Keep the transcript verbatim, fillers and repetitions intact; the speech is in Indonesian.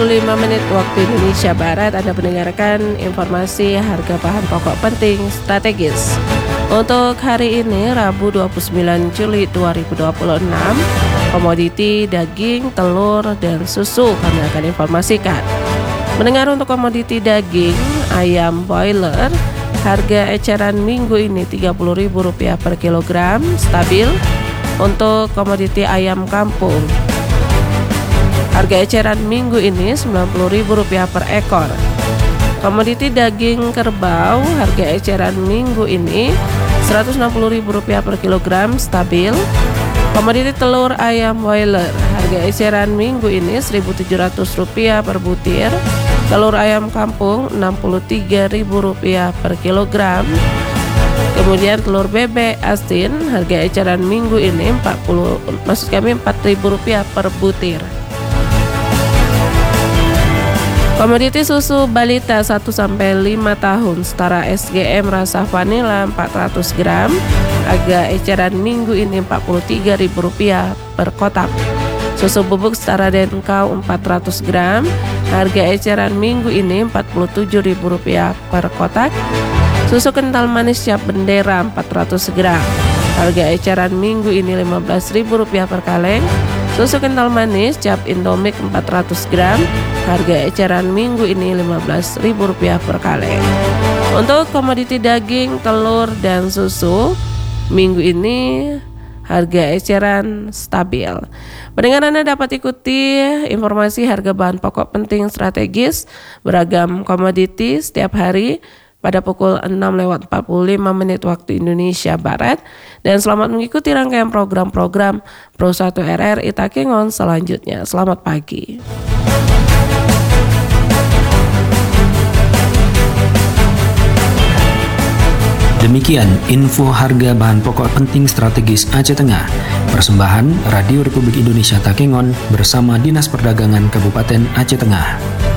lima menit waktu Indonesia Barat. Anda mendengarkan informasi harga bahan pokok penting strategis. Untuk hari ini Rabu dua puluh sembilan Juli dua ribu dua puluh enam, komoditi daging, telur, dan susu kami akan informasikan. Mendengar untuk komoditi daging, ayam broiler, harga eceran minggu ini tiga puluh ribu rupiah per kilogram, stabil. Untuk komoditi ayam kampung, harga eceran minggu ini sembilan puluh ribu rupiah per ekor. Komoditi daging kerbau, harga eceran minggu ini seratus enam puluh ribu rupiah per kilogram, stabil. Komoditi telur ayam broiler, harga eceran minggu ini seribu tujuh ratus rupiah per butir. Telur ayam kampung enam puluh tiga ribu rupiah per kilogram. Kemudian telur bebek asin, harga eceran minggu ini empat puluh maksud kami empat ribu rupiah per butir. Komoditi susu balita satu sampai lima tahun setara S G M rasa vanila empat ratus gram, harga eceran minggu ini empat puluh tiga ribu rupiah per kotak. Susu bubuk setara Denkau empat ratus gram, harga eceran minggu ini empat puluh tujuh ribu rupiah per kotak. Susu kental manis Cap Bendera empat ratus gram, harga eceran minggu ini lima belas ribu rupiah per kaleng. Susu kental manis Cap Indomik empat ratus gram, harga eceran minggu ini lima belas ribu rupiah per kaleng. Untuk komoditi daging, telur, dan susu, minggu ini harga eceran stabil. Pendengar, Anda dapat ikuti informasi harga bahan pokok penting strategis beragam komoditi setiap hari pada pukul enam lewat empat puluh lima menit waktu Indonesia Barat. Dan selamat mengikuti rangkaian program-program Pro satu R R I Takengon selanjutnya. Selamat pagi. Demikian info harga bahan pokok penting strategis Aceh Tengah. Persembahan Radio Republik Indonesia Takengon bersama Dinas Perdagangan Kabupaten Aceh Tengah.